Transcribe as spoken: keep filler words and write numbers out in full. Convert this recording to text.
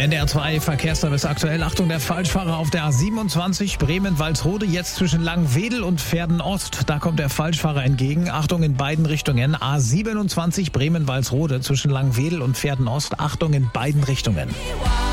N D R zwei Verkehrsservice aktuell. Achtung, der Falschfahrer auf der A siebenundzwanzig Bremen-Walsrode, jetzt zwischen Langwedel und Verden-Ost. Da kommt der Falschfahrer entgegen. Achtung in beiden Richtungen. A siebenundzwanzig Bremen-Walsrode zwischen Langwedel und Verden-Ost. Achtung in beiden Richtungen.